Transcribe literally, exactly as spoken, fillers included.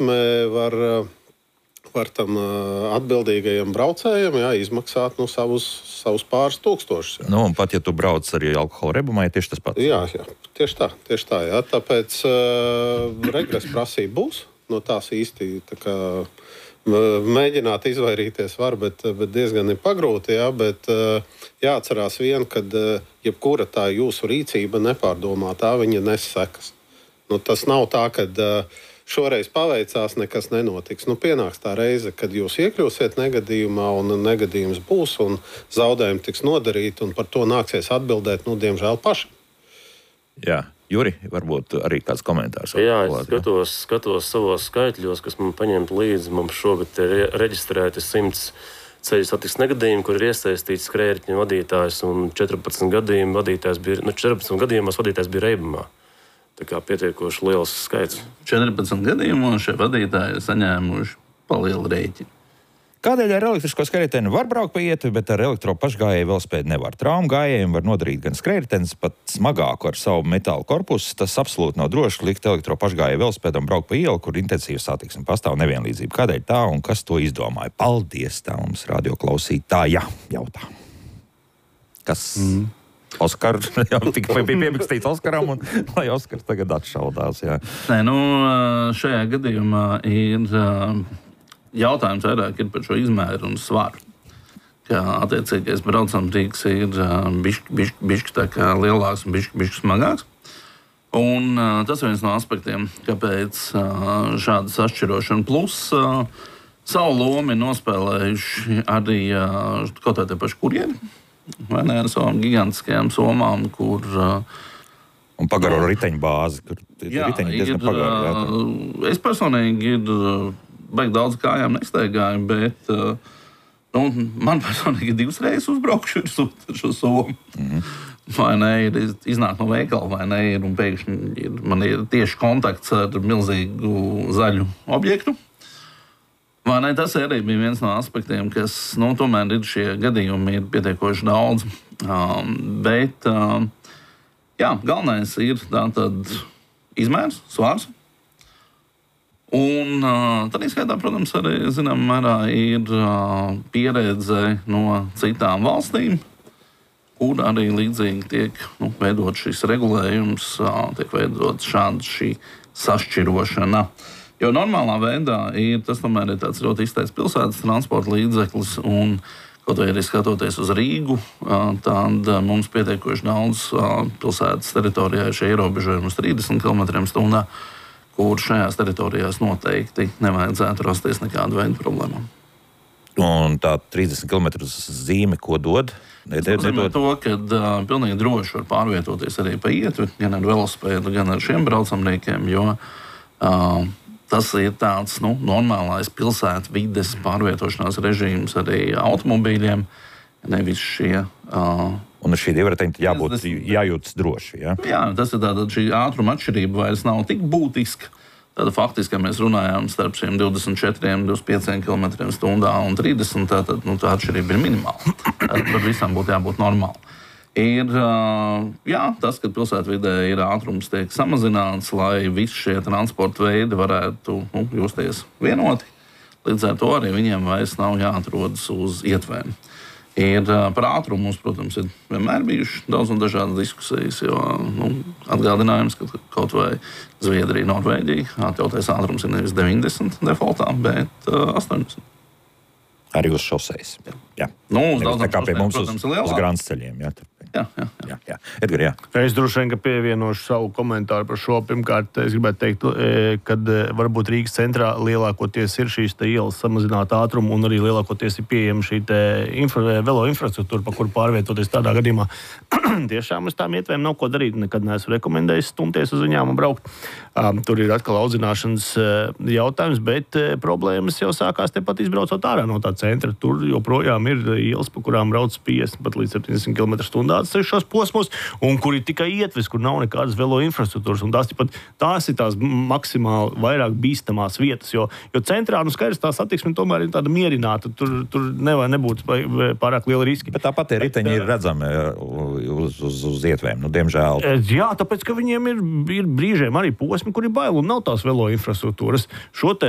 satiksmē var, var tam atbildīgajam braucējam jā, izmaksāt nu, savus, savus pāris tūkstošus. Nu, un pat, ja tu brauc arī alkohola rebumā, ir tieši tas pats. Jā, jā, tieši tā. Tieši tā jā. Tāpēc uh, regresa prasība būs. No tās īsti tā kā, mēģināt izvairīties var, bet, bet diezgan ir pagrūti. Jā, bet uh, jāatcerās vien, ka uh, jebkura tā jūsu rīcība nepārdomātā, viņa nes sekas. Nu, tas nav tā, ka uh, šoreiz paveicās, nekas nenotiks. Nu, pienāks tā reize, kad jūs iekļūsiet negadījumā, un negadījums būs, un zaudējumi tiks nodarīti, un par to nāksies atbildēt, nu, diemžēl pašam. Jā, Juri, varbūt arī kāds komentārs. Jā, es skatos, skatos savos skaitļos, kas man paņemt līdzi. Mums šogad ir reģistrēti simts ceļu satiksmes negadījumi, kur ir iesaistīts skrējēju vadītājs, un četrpadsmit gadījumu vadītājs bija, nu, četrpadsmit gadījumos vadītājs bija reibumā. Tā kā pietiekoši liels skaits. četrpadsmit gadījumos šie vadītāji ir saņēmuši palielu rēķinu. Kādēļ ar elektrisko skrējēju var braukt pa ietvi, bet ar elektropašgājēju velospēdu nevar? Traumu gājējiem var nodarīt gan skrējējs, pat smagāku ar savu metāla korpusu. Tas absolūti nav droši likt elektropašgājēju velospēdam braukt pa ielu, kur intensīva satiksme pastāv nevienlīdzība. Kādēļ tā un kas to izdomāja? Paldies, tā mums radioklausītāja jautā. Kas? Mm. Oskar, jau tikai bija piemikstīts Oskaram, un lai Oskars tagad atšaudās. Jā. Nē, nu, šajā gadījumā ir jautājums vairāk ir par šo izmēru un svaru. Kā attiecīgais braucam rīks ir bišķi, bišķi, bišķi tā kā lielāks un bišķi, bišķi smagāks. Un tas ir viens no aspektiem, kāpēc šāda sašķirošana plus savu lomu nospēlējuši arī kaut kā tie paši kurjeri. Vai ne ar savām gigantiskajām somām, kur... Uh, un pagaro uh, riteņu bāzi, kur jā, riteņi diezgan pagaro. Jā, uh, es personīgi ir uh, baigi daudz kājām nestaigāju, bet uh, nu, man personīgi ir divas reizes uzbraukšu ar šo somu. Mm-hmm. Vai ne, ir iznāk no veikala, vai ne, ir, un pēkšņi ir, man ir tieši kontakts ar milzīgu zaļu objektu. Vai ne, tas arī bija viens no aspektiem, kas, nu, tomēr ir šie gadījumi ir pietiekoši daudz. Um, bet, um, jā, galvenais ir tātad izmērs, svars. Un uh, tad izskaitā, protams, arī, zinām, mērā ir uh, pieredze no citām valstīm, kur arī līdzīgi tiek, nu, veidot šis regulējums, uh, tiek veidot šāda šī sašķirošana. Jo normālā veidā ir tas tomēr ir tāds ļoti izteikts pilsētas transporta līdzeklis, un kaut vai arī skatoties uz Rīgu, tad mums pietiekoši daudz pilsētas teritorijā ir šie ierobežojumi uz trīsdesmit kilometriem stundā, kur šajās teritorijās noteikti nevajadzētu rasties nekādu veidu problēmām. Un tā trīsdesmit kilometru zīme, ko dod? Tas nozīmē to, ka uh, pilnīgi droši var pārvietoties arī pa ietvi, gan ar velospēdu, gan ar šiem braucamrīkiem, jo uh, tas ir tāds, nu, normālais pilsētu vides pārvietošanās režīms arī automobīļiem, nevis šie... Uh, un ar šī divriteņa jābūt, tas, jājūtas droši, jā? Jā, tas ir tāda šī ātruma atšķirība vairs nav tik būtiska. Tāda faktiski, ja mēs runājām starp šiem divdesmit četriem, divdesmit pieciem kilometriem stundā un trīsdesmit, tātad, nu, tā atšķirība ir minimāla. Tad visam būtu jābūt normāli. Ir jā, tas, ka pilsētvidē ir ātrums tiek samazināts, lai visi šie transporta veidi varētu, nu, justies vienoti. Līdz ar to arī viņiem vairs nav jāatrodas uz ietvēm. Ir par ātrumu mums, protams, ir vienmēr bijuši daudz un dažādas diskusijas, jo, nu, atgādinājums, ka kaut vai Zviedrija, Norvēģija atļautais ātrums ir nevis deviņdesmit defaultā, bet uh, astoņdesmit. Arī uz šoseis. Jā. jā. Nu, uz daudzām tā kā pie mums protams, uz, uz grāns ceļiem. Jā, jā, jā, jā. jā, jā. Edgar, jā. Es droši vien, ka pievienošu savu komentāru par šo. Pirmkārt, es gribētu teikt, ka varbūt Rīgas centrā lielākoties ir šīs ielas samazināta ātruma un arī lielākoties ir pieejama šī infra, velo infrastruktūra, pa kuru pārvietoties tādā gadījumā. Tiešām uz tām ietvēm nav ko darīt. Nekad neesmu rekomendējis stumties uz viņām un braukt. Um, tur ir atkal audzināšanas uh, jautājums, bet uh, problēmas jau sākās tepat izbraucot ārā no tā centra. Tur joprojām ir ielas, pa kurām brauc piecdesmit pat līdz septiņdesmit kilometru stundā atsevišķos posmos, un kur ir tikai ietves, kur nav nekādas velo infrastruktūras. Un tās, pat, tās ir tās maksimāli vairāk bīstamās vietas, jo, jo centrā, nu skaidrs, tā satiksme tomēr ir tāda mierināta. Tur, tur nevar nebūt pārāk liela riski. Bet tāpat ir riteņi ir redzami uz, uz, uz ietvēm, nu, diemžēl. Jā, tāpēc, ka viņiem ir, ir brīžiem arī posmi, kur ir bail un nav tās velo infrastruktūras. Šo te